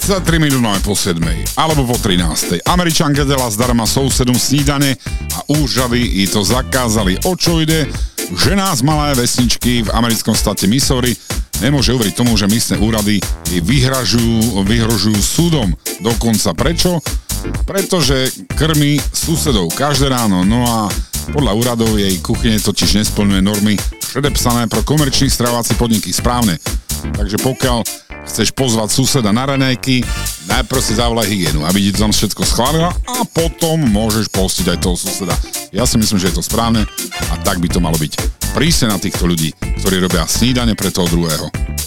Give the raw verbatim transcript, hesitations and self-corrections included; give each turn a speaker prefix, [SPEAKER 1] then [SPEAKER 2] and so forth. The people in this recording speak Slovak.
[SPEAKER 1] tri minútové po siedmej alebo po trinástej. Američanka dala zdarma sousedom snídane a úřady i to zakázali. O čo ide? Žena z malé vesničky v americkom štáte Missouri nemôže uveriť tomu, že místne úrady jej vyhražujú, vyhrožujú súdom. Dokonca prečo? Pretože krmi susedov každé ráno. No a podľa úradov jej kuchyne totiž nesplňuje normy predepsané pro komerčný stravovací podniky. Správne. Takže pokiaľ chceš pozvať suseda na raňajky, najprv si zavolaj hygienu, aby ti to tam všetko schválila a potom môžeš postiť aj toho suseda. Ja si myslím, že je to správne a tak by to malo byť. Prísne na týchto ľudí, ktorí robia snídane pre toho druhého.